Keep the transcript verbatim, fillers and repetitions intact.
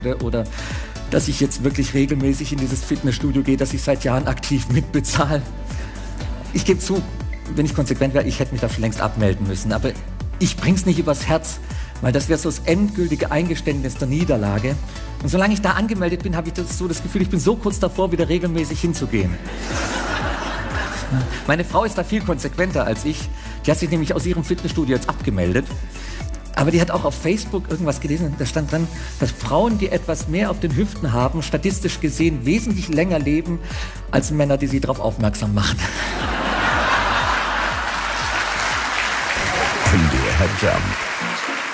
oder dass ich jetzt wirklich regelmäßig in dieses Fitnessstudio gehe, das ich seit Jahren aktiv mitbezahle. Ich gebe zu, wenn ich konsequent wäre, ich hätte mich da schon längst abmelden müssen, aber ich bring's nicht übers Herz, weil das wäre so das endgültige Eingeständnis der Niederlage. Und solange ich da angemeldet bin, habe ich das so das Gefühl, ich bin so kurz davor, wieder regelmäßig hinzugehen. Meine Frau ist da viel konsequenter als ich. Die hat sich nämlich aus ihrem Fitnessstudio jetzt abgemeldet. Aber die hat auch auf Facebook irgendwas gelesen, da stand dran, dass Frauen, die etwas mehr auf den Hüften haben, statistisch gesehen wesentlich länger leben, als Männer, die sie darauf aufmerksam machen. M D R Jump.